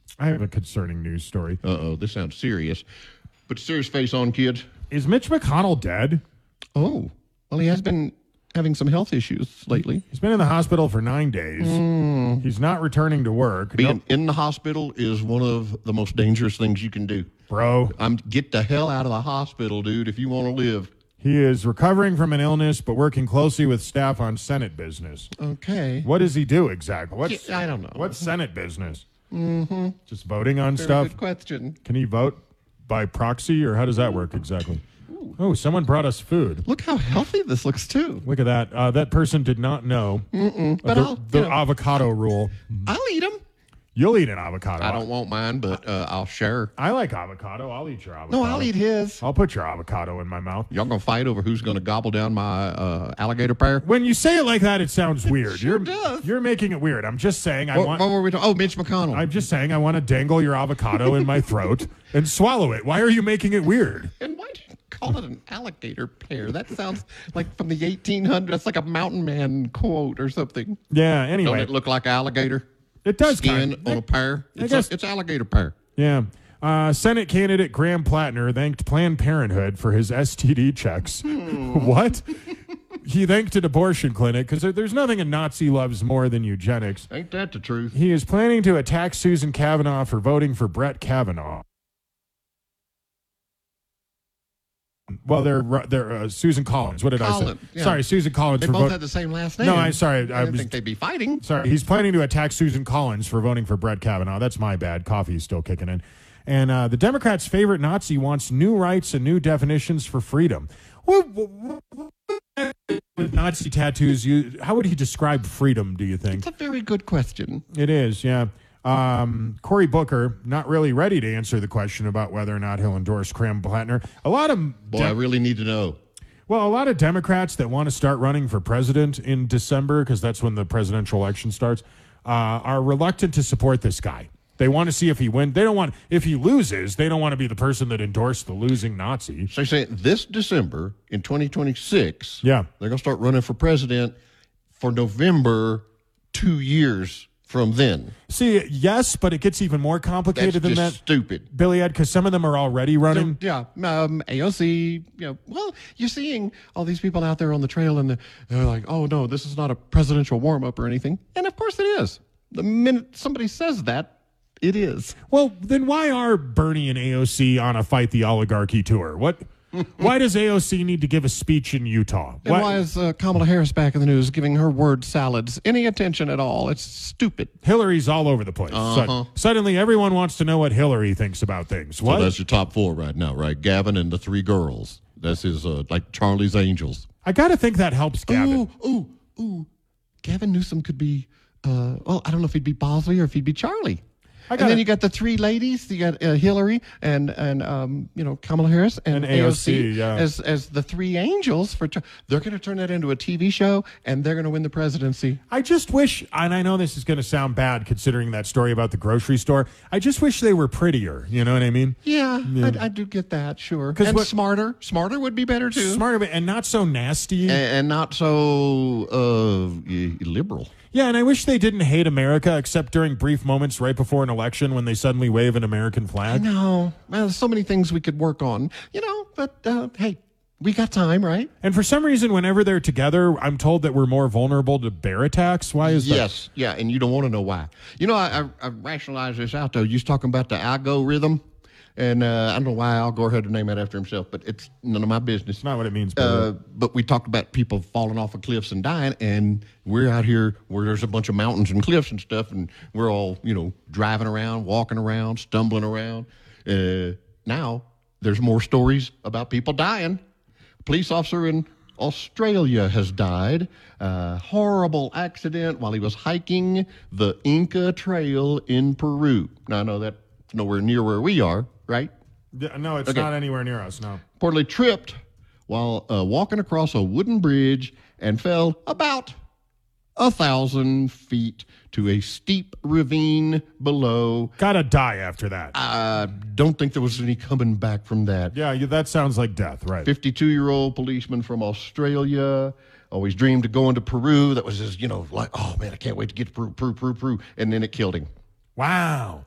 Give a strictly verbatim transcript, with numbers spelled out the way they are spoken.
I have a concerning news story. Uh-oh, this sounds serious. Put your serious face on, kids. Is Mitch McConnell dead? Oh, well, he has been having some health issues lately. He's been in the hospital for nine days. Mm. He's not returning to work. Being nope. in the hospital is one of the most dangerous things you can do. Bro. I'm get the hell out of the hospital, dude, if you want to live. He is recovering from an illness, but working closely with staff on Senate business. Okay. What does he do exactly? What's, I don't know. What's Senate business? Mm-hmm. Just voting on Very stuff? Good question. Can he vote by proxy, or how does that work exactly? Ooh. Oh, someone brought us food. Look how healthy this looks, too. Look at that. Uh, that person did not know Mm-mm. Uh, but the, the you know, avocado rule. I'll eat them. You'll eat an avocado. I don't want mine, but uh, I'll share. I like avocado. I'll eat your avocado. No, I'll eat his. I'll put your avocado in my mouth. Y'all gonna fight over who's gonna gobble down my uh, alligator pear? When you say it like that, it sounds weird. It sure you're, does. You're making it weird. I'm just saying I what, want... What were we talking? Oh, Mitch McConnell. I'm just saying I want to dangle your avocado in my throat and swallow it. Why are you making it weird? And why do you call it an alligator pear? That sounds like from the eighteen hundreds. That's like a mountain man quote or something. Yeah, anyway. Don't it look like alligator? It does Skin kind of. on a pear. I It's, guess, a, it's alligator pear. Yeah. Uh, Senate candidate Graham Plattner thanked Planned Parenthood for his S T D checks. Hmm. What? He thanked an abortion clinic because there's nothing a Nazi loves more than eugenics. Ain't that the truth? He is planning to attack Susan Kavanaugh for voting for Brett Kavanaugh. Well, they're they're uh, Susan Collins. What did Collins, I say? yeah. Sorry, Susan Collins. They for both vote- had the same last name. No, I'm sorry. I, I didn't was, think they'd be fighting. Sorry, he's planning to attack Susan Collins for voting for Brett Kavanaugh. That's my bad. Coffee is still kicking in. And uh, the Democrats' favorite Nazi wants new rights and new definitions for freedom. What, what, what, with Nazi tattoos, you, how would he describe freedom, do you think? It's a very good question. It is, yeah. Um, Cory Booker, not really ready to answer the question about whether or not he'll endorse Graham Plattner. A lot of... Boy, I really need to know. Well, a lot of Democrats that want to start running for president in December, because that's when the presidential election starts, uh, are reluctant to support this guy. They want to see if he wins. They don't want, if he loses, they don't want to be the person that endorsed the losing Nazi. So you say this December in twenty twenty-six, yeah, they're going to start running for president for November two years from then. See, yes, but it gets even more complicated That's than just that. Stupid. Billy Ed, because some of them are already running. So, yeah, um, A O C, you know, well, you're seeing all these people out there on the trail and the, they're like, oh, no, this is not a presidential warm-up or anything. And, of course, it is. The minute somebody says that, it is. Well, then why are Bernie and A O C on a Fight the Oligarchy tour? What? Why does A O C need to give a speech in Utah? And why, why is uh, Kamala Harris back in the news giving her word salads any attention at all? It's stupid. Hillary's all over the place. Uh-huh. So, suddenly, everyone wants to know what Hillary thinks about things. What? So that's your top four right now, right? Gavin and the three girls. That's his, uh, like Charlie's Angels. I got to think that helps Gavin. Ooh, ooh, ooh. Gavin Newsom could be, uh, well, I don't know if he'd be Bosley or if he'd be Charlie. I gotta, and then you got the three ladies. You got uh, Hillary and and um, you know Kamala Harris and, and A O C, A O C yeah. as as the three angels for. They're going to turn that into a T V show, and they're going to win the presidency. I just wish, and I know this is going to sound bad considering that story about the grocery store. I just wish they were prettier. You know what I mean? Yeah, yeah. I, I do get that. Sure, and what, smarter, smarter would be better too. Smarter, and not so nasty, and, and not so uh, liberal. Yeah, and I wish they didn't hate America except during brief moments right before an election when they suddenly wave an American flag. I know. Well, there's so many things we could work on, you know, but uh, hey, we got time, right? And for some reason, whenever they're together, I'm told that we're more vulnerable to bear attacks. Why is yes, that? Yes, yeah, and you don't want to know why. You know, I, I, I rationalized this out, though. You was talking about the algorithm. And uh, I don't know why Al Gore had to name that after himself, but it's none of my business. It's not what it means. Uh, but we talked about people falling off of cliffs and dying, and we're out here where there's a bunch of mountains and cliffs and stuff, and we're all, you know, driving around, walking around, stumbling around. Uh, now there's more stories about people dying. A police officer in Australia has died. Uh, horrible accident while he was hiking the Inca Trail in Peru. Now, I know that's nowhere near where we are. Right? No, it's okay. Not anywhere near us, no. Reportedly tripped while uh, walking across a wooden bridge and fell about a thousand feet to a steep ravine below. Gotta die after that. I don't think there was any coming back from that. Yeah, that sounds like death, right? fifty-two-year-old policeman from Australia. Always dreamed of going to Peru. That was his, you know, like, oh, man, I can't wait to get to Peru, Peru, Peru, Peru. And then it killed him. Wow.